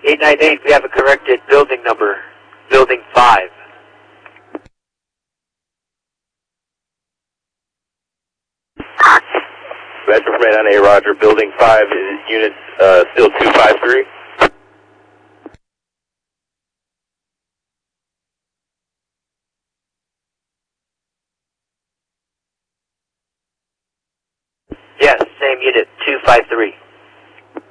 898, we have a corrected building number, building 5. Metro from 898, Roger. Building 5 is unit still 253. Yes, same unit, 253.